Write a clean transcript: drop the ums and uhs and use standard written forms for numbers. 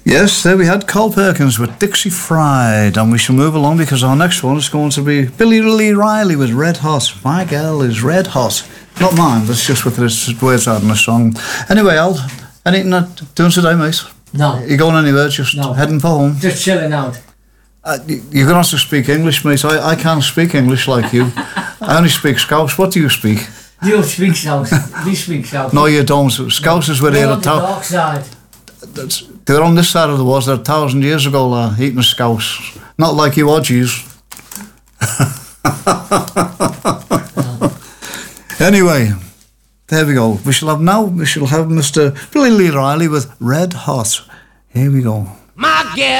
Yes, there we had Carl Perkins with Dixie Fried, and we shall move along because our next one is going to be Billy Lee Riley with Red Hot. My girl is red hot. Not mine, that's just what the words are in the song. Anyway, Al, anything doing today, mate? No. You going anywhere? Just heading for home? Just chilling out. You're going to have to speak English, mate. I can't speak English like you. I only speak Scouse. What do you speak? You speak Scouse. We speak Scouse. No, you don't. Scouse is where they're on the dark side. They're on this side of the water 1,000 years ago, eating Scouse. Not like you Odgies. Anyway, there we go. We shall have Mr. Billy Lee Riley with Red Hot. Here we go. My girl.